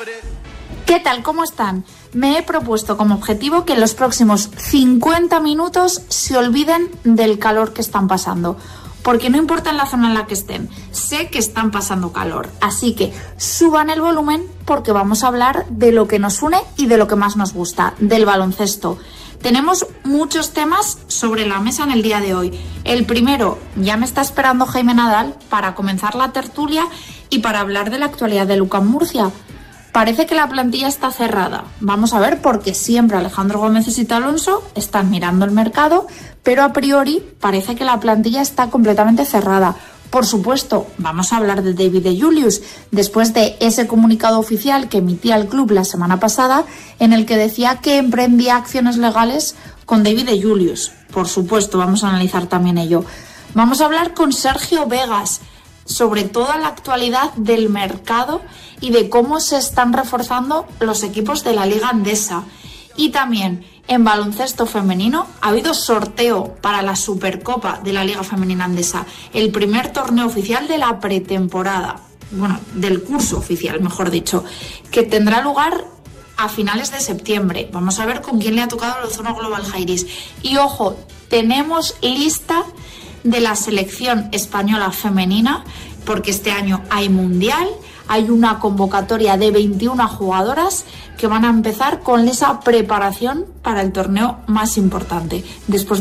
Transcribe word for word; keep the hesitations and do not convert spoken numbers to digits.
¿Qué tal? ¿Cómo están? Me he propuesto como objetivo que en los próximos cincuenta minutos se olviden del calor que están pasando. Porque no importa en la zona en la que estén, sé que están pasando calor. Así que suban el volumen porque vamos a hablar de lo que nos une y de lo que más nos gusta, del baloncesto. Tenemos muchos temas sobre la mesa en el día de hoy. El primero, ya me está esperando Jaime Nadal para comenzar la tertulia y para hablar de la actualidad de UCAM Murcia. Parece que la plantilla está cerrada. Vamos a ver, porque siempre Alejandro Gómez y Sito Alonso están mirando el mercado, pero a priori parece que la plantilla está completamente cerrada. Por supuesto, vamos a hablar de David de Julius, después de ese comunicado oficial que emitía el club la semana pasada, en el que decía que emprendía acciones legales con David de Julius. Por supuesto, vamos a analizar también ello. Vamos a hablar con Sergio Vegas sobre toda la actualidad del mercado y de cómo se están reforzando los equipos de la Liga Endesa. Y también en baloncesto femenino ha habido sorteo para la Supercopa de la Liga Femenina Endesa, el primer torneo oficial de la pretemporada, bueno, del curso oficial, mejor dicho, que tendrá lugar a finales de septiembre. Vamos a ver con quién le ha tocado el Ozono Global Jairis. Y ojo, tenemos lista de la selección española femenina, porque este año hay mundial, hay una convocatoria de veintiuna jugadoras que van a empezar con esa preparación para el torneo más importante. Después